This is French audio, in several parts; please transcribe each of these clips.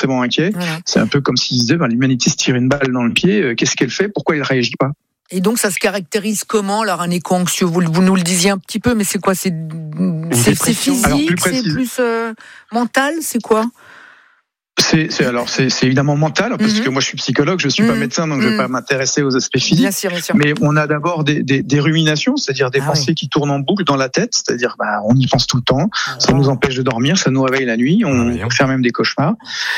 forcément inquiet. Voilà. C'est un peu comme s'ils disaient, l'humanité se tire une balle dans le pied, qu'est-ce qu'elle fait? Pourquoi elle ne réagit pas? Et donc, ça se caractérise comment, alors, un éco-anxieux? Vous nous le disiez un petit peu, mais c'est quoi? C'est physique, alors, c'est plus mental, c'est quoi? C'est évidemment mental, parce que moi je suis psychologue, je suis pas médecin, donc je vais pas m'intéresser aux aspects physiques. Bien sûr. Mais on a d'abord des ruminations, c'est-à-dire des pensées qui tournent en boucle dans la tête, c'est-à-dire on y pense tout le temps, ça nous empêche de dormir, ça nous réveille la nuit, on peut faire même des cauchemars.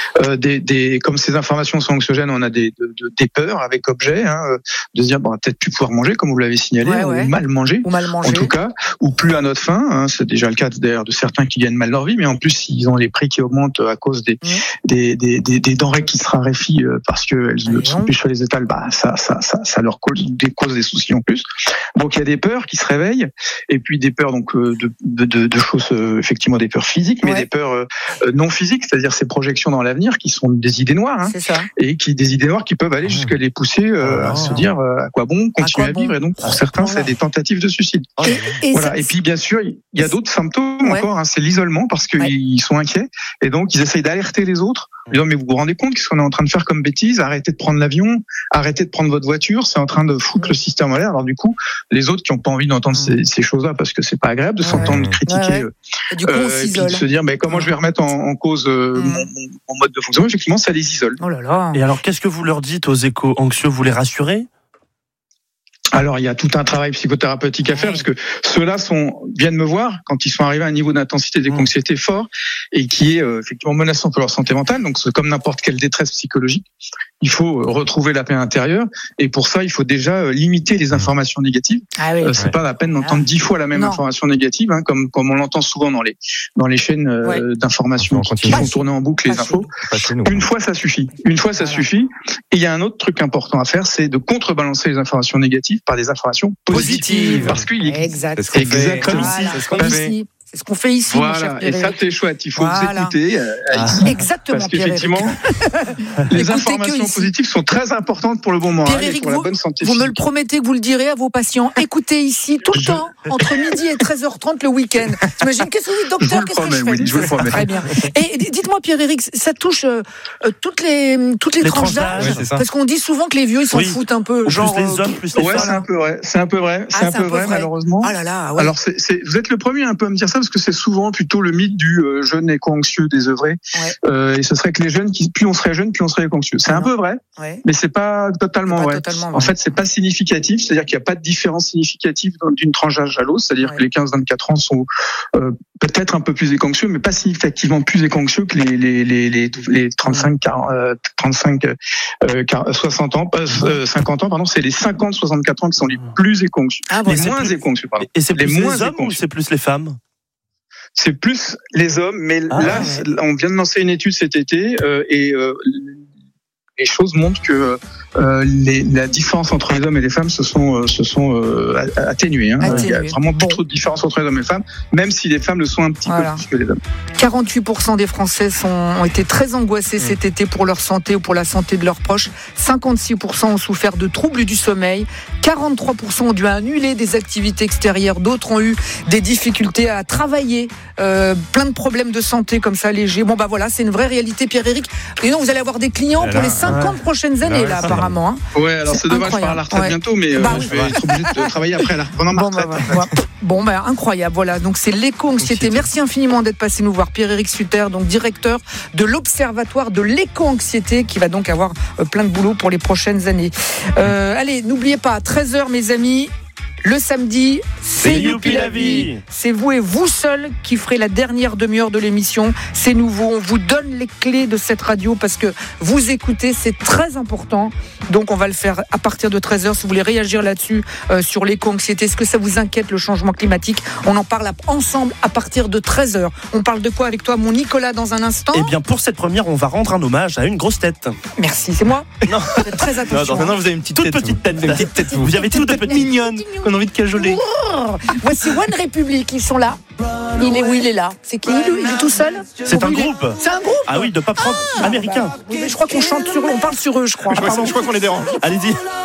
Comme ces informations sont anxiogènes, on a des peurs avec objet, de se dire on va peut-être plus pouvoir manger, comme vous l'avez signalé, ou mal manger, en tout cas, ou plus à notre faim. C'est déjà le cas d'ailleurs de certains qui gagnent mal leur vie, mais en plus ils ont les prix qui augmentent à cause des denrées qui se raréfient parce qu'elles ne sont plus sur les étals, ça leur cause des soucis en plus. Donc il y a des peurs qui se réveillent, et puis des peurs donc de choses, effectivement des peurs physiques, mais des peurs non physiques, c'est-à-dire ces projections dans l'avenir qui sont des idées noires, et des idées noires qui peuvent aller jusqu'à les pousser à se dire à quoi bon continuer à vivre, et donc pour certains c'est des tentatives de suicide. Et puis bien sûr il y a d'autres symptômes encore, c'est l'isolement, parce qu'ils sont inquiets, et donc ils essayent d'alerter les autres. Disant, mais vous vous rendez compte qu'est-ce qu'on est en train de faire comme bêtise? Arrêtez de prendre l'avion, arrêtez de prendre votre voiture, c'est en train de foutre le système en l'air. Alors du coup, les autres qui n'ont pas envie d'entendre ces choses-là, parce que c'est pas agréable de s'entendre critiquer, et du coup, on puis de se dire, mais comment je vais remettre en cause mon mode de fonctionnement? Effectivement, ça les isole. Oh là là. Et alors, qu'est-ce que vous leur dites aux éco-anxieux? Vous les rassurez? Alors, il y a tout un travail psychothérapeutique à faire, parce que ceux-là viennent me voir quand ils sont arrivés à un niveau d'intensité d'éco-anxiété fort, et qui est effectivement menaçant pour leur santé mentale. Donc, c'est comme n'importe quelle détresse psychologique. Il faut retrouver la paix intérieure, et pour ça, il faut déjà limiter les informations négatives. C'est pas la peine d'entendre 10 fois la même information négative, comme on l'entend souvent dans les chaînes d'information qui font tourner en boucle les infos. Une fois, ça suffit. Et il y a un autre truc important à faire, c'est de contrebalancer les informations négatives par des informations positives. Parce qu'il est exactement comme ici. C'est ce qu'on fait ici, mon cher Pierre. Et ça, c'est chouette. Il faut vous écouter. Exactement, parce qu'effectivement, les informations positives sont très importantes pour le bon moral et pour la bonne santé physique. Vous me le promettez que vous le direz à vos patients. Écoutez ici tout le temps, entre midi et 13h30 le week-end. T'imagines, qu'est-ce que vous dites, docteur? Qu'est-ce que je fais? Je vous le promets. Très bien. Et dites-moi, Pierre-Éric, ça touche toutes les tranches d'âge, parce qu'on dit souvent que les vieux, ils s'en foutent un peu. Genre, plus les hommes, plus les femmes. C'est un peu vrai. C'est un peu vrai, malheureusement. Ah là là, alors, vous êtes le premier un peu à me dire ça, parce que c'est souvent plutôt le mythe du jeune éco-anxieux désœuvré. Et ce serait que les jeunes, plus on serait jeune, plus on serait éco-anxieux. C'est un peu vrai, mais c'est pas totalement vrai. En fait, c'est pas significatif, c'est-à-dire qu'il n'y a pas de différence significative d'une tranche d'âge à l'autre, c'est-à-dire que les 15-24 ans sont peut-être un peu plus éco-anxieux, mais pas significativement plus éco-anxieux que les 60 ans, 50 ans, c'est les 50-64 ans qui sont les plus éco-anxieux. Les moins éco-anxieux, pardon. Et c'est plus les hommes ou c'est plus les femmes? C'est plus les hommes, mais on vient de lancer une étude cet été, et les choses montrent que la différence entre les hommes et les femmes se sont atténuées. Il y a vraiment plus trop de différence entre les hommes et les femmes, même si les femmes le sont un petit peu plus que les hommes. 48% des Français ont été très angoissés cet été pour leur santé ou pour la santé de leurs proches. 56% ont souffert de troubles du sommeil. 43% ont dû annuler des activités extérieures. D'autres ont eu des difficultés à travailler. Plein de problèmes de santé comme ça, légers. Bon, voilà, c'est une vraie réalité, Pierre-Éric. Et donc, vous allez avoir des clients pour les 50 prochaines années, là, apparemment. Alors c'est dommage, je pars à la retraite bientôt, mais je vais être obligé de travailler après pendant ma retraite. Incroyable. Voilà, donc c'est l'éco-anxiété. Merci infiniment d'être passé nous voir, Pierre-Éric Sutter, donc directeur de l'Observatoire de l'éco-anxiété, qui va donc avoir plein de boulot pour les prochaines années. Allez, n'oubliez pas, 13h, mes amis. Le samedi, c'est Youpi la vie. C'est vous et vous seul qui ferez la dernière demi-heure de l'émission. C'est nouveau, on vous donne les clés de cette radio parce que vous écoutez, c'est très important. Donc on va le faire à partir de 13h. Si vous voulez réagir là-dessus, sur l'éco-anxiété, est-ce que ça vous inquiète, le changement climatique? On en parle ensemble à partir de 13h. On parle de quoi avec toi, mon Nicolas, dans un instant? Eh bien, pour cette première, on va rendre un hommage à une grosse tête. Merci, c'est moi. Non. Faites très attention. Non, vous avez une toute petite tête. Vous avez toute petite mignonne qu'on a envie de cajoler. Voici One Republic, ils sont là. Il est là. C'est qui? Il est tout seul? C'est un groupe. C'est un groupe? Ah oui, de pop rock américain. Oui, mais je crois qu'on chante sur eux, on parle sur eux, je crois. Je crois qu'on les dérange. Allez-y.